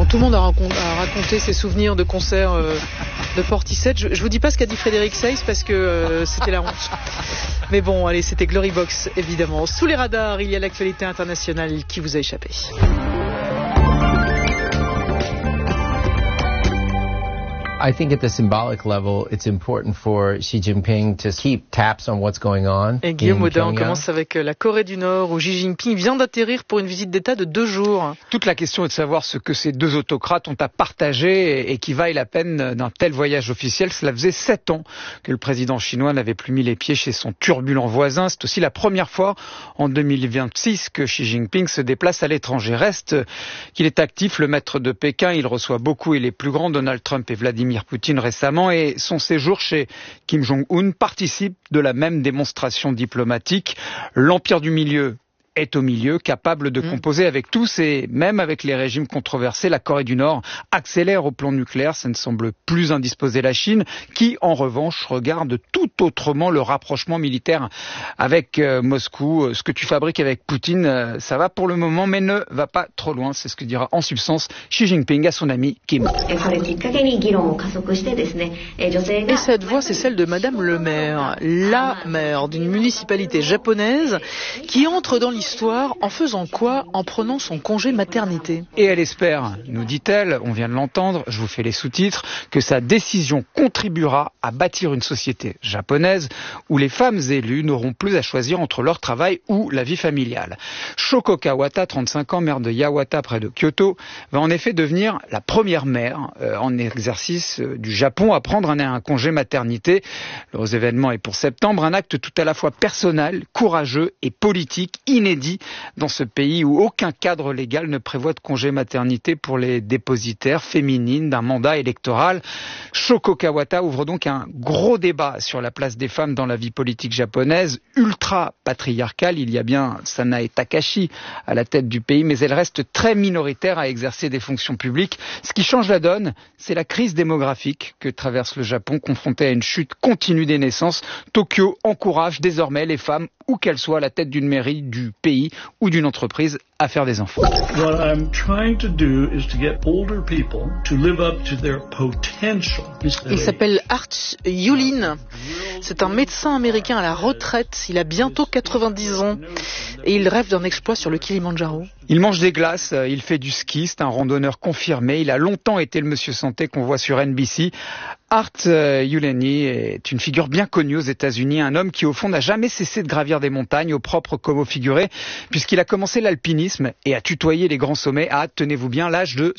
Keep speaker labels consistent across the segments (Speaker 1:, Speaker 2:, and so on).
Speaker 1: Tout le monde a raconté ses souvenirs de concerts de Portishead. Je vous dis pas ce qu'a dit Frédéric Seyss parce que c'était la honte. Mais bon, allez, c'était Glory Box, évidemment. Sous les radars, il y a l'actualité internationale qui vous a échappé.
Speaker 2: I think at the symbolic level, it's important for Xi Jinping to keep tabs on what's going on.
Speaker 1: Et Guillaume Audin, on commence avec la Corée du Nord, où Xi Jinping vient d'atterrir pour une visite d'État de 2 jours.
Speaker 3: Toute la question est de savoir ce que ces deux autocrates ont à partager et qui vaille la peine d'un tel voyage officiel. Cela faisait 7 ans que le président chinois n'avait plus mis les pieds chez son turbulent voisin. C'est aussi la première fois en 2026 que Xi Jinping se déplace à l'étranger. Reste qu'il est actif, le maître de Pékin. Il reçoit beaucoup et les plus grands, Donald Trump et Vladimir Poutine récemment, et son séjour chez Kim Jong-un participe de la même démonstration diplomatique. L'empire du milieu est au milieu, capable de composer avec tous et même avec les régimes controversés. La Corée du Nord accélère au plan nucléaire, ça ne semble plus indisposer la Chine, qui en revanche regarde tout autrement le rapprochement militaire avec Moscou. Ce que tu fabriques avec Poutine, ça va pour le moment, mais ne va pas trop loin. C'est ce que dira en substance Xi Jinping à son ami Kim.
Speaker 1: Et cette voix, c'est celle de Madame le maire, la maire d'une municipalité japonaise qui entre dans l'histoire en faisant quoi? En prenant son congé maternité.
Speaker 3: Et elle espère, nous dit-elle, on vient de l'entendre, je vous fais les sous-titres, que sa décision contribuera à bâtir une société japonaise où les femmes élues n'auront plus à choisir entre leur travail ou la vie familiale. Shoko Kawata, 35 ans, maire de Yawata près de Kyoto, va en effet devenir la première maire en exercice du Japon à prendre un congé maternité. Le événement est pour septembre, un acte tout à la fois personnel, courageux et politique, inédit dans ce pays où aucun cadre légal ne prévoit de congé maternité pour les dépositaires féminines d'un mandat électoral. Shoko Kawata ouvre donc un gros débat sur la place des femmes dans la vie politique japonaise, ultra patriarcale. Il y a bien Sanae Takahashi à la tête du pays, mais elle reste très minoritaire à exercer des fonctions publiques. Ce qui change la donne, c'est la crise démographique que traverse le Japon, confronté à une chute continue des naissances. Tokyo encourage désormais les femmes, où qu'elles soient, à la tête d'une mairie du pays ou d'une entreprise, à faire des enfants.
Speaker 4: What I'm trying to do is to get older people to live up to their potential.
Speaker 1: Il s'appelle Art Yulin. C'est un médecin américain à la retraite. Il a bientôt 90 ans et il rêve d'un exploit sur le Kilimandjaro.
Speaker 3: Il mange des glaces, il fait du ski, c'est un randonneur confirmé. Il a longtemps été le monsieur santé qu'on voit sur NBC. Art Yuleni est une figure bien connue aux États-Unis, un homme qui au fond n'a jamais cessé de gravir des montagnes, au propre comme au figuré, puisqu'il a commencé l'alpinisme et a tutoyé les grands sommets à, tenez-vous bien, l'âge de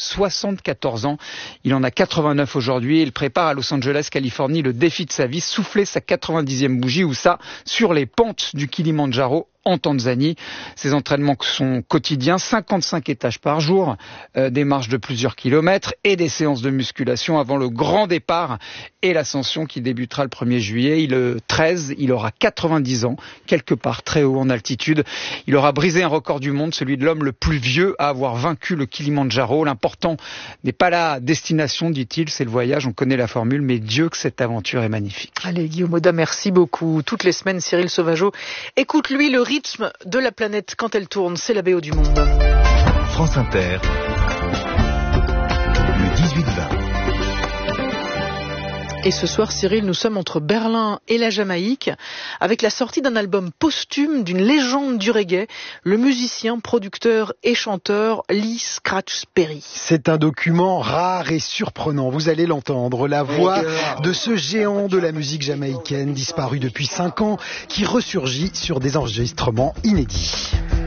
Speaker 3: 74 ans. Il en a 89 aujourd'hui et il prépare à Los Angeles, Californie, le défi de sa vie, souffler sa 90e bougie, ou ça, sur les pentes du Kilimandjaro, en Tanzanie. Ces entraînements sont quotidiens, 55 étages par jour, des marches de plusieurs kilomètres et des séances de musculation avant le grand départ et l'ascension qui débutera le 1er juillet. Le 13, il aura 90 ans, quelque part très haut en altitude. Il aura brisé un record du monde, celui de l'homme le plus vieux à avoir vaincu le Kilimandjaro. L'important n'est pas la destination, dit-il, c'est le voyage. On connaît la formule, mais Dieu que cette aventure est magnifique.
Speaker 1: Allez, Guillaume Audin, merci beaucoup. Toutes les semaines, Cyril Sauvageau écoute-lui le rythme de la planète quand elle tourne, c'est la BO du monde.
Speaker 5: France Inter, le 18-20.
Speaker 1: Et ce soir, Cyril, nous sommes entre Berlin et la Jamaïque avec la sortie d'un album posthume d'une légende du reggae, le musicien, producteur et chanteur Lee Scratch Perry.
Speaker 6: C'est un document rare et surprenant, vous allez l'entendre, la voix de ce géant de la musique jamaïcaine disparu depuis 5 ans qui ressurgit sur des enregistrements inédits.